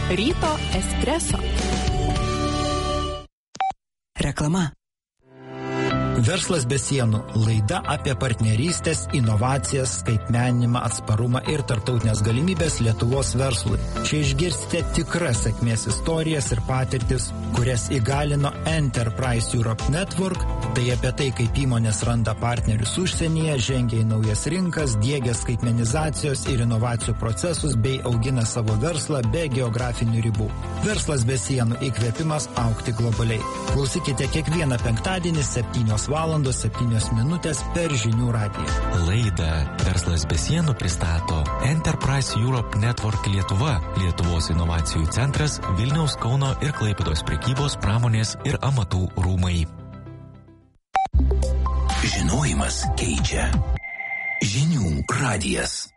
Ryto espreso. Reklama. Verslas be sienų – laida apie partnerystės, inovacijas, skaitmeninimą, atsparumą ir tarptautinės galimybės Lietuvos verslui. Čia išgirsite tikras sėkmės istorijas ir patirtis, kurias įgalino Enterprise Europe Network, tai apie tai, kaip įmonės randa partnerius užsienyje, žengia į naujas rinkas, diegia skaitmenizacijos ir inovacijų procesus bei augina savo verslą be geografinių ribų. Verslas be sienų – įkvėpimas augti globaliai. Klausykite kiekvieną penktadienį 7:07 per Žinių radiją. Laidą Verslas be sienų pristato Enterprise Europe Network Lietuva, Lietuvos inovacijų centras, Vilniaus, Kauno ir Klaipėdos prekybos, pramonės ir amatų rūmai. Žinojimas keičia. Žinių radijas.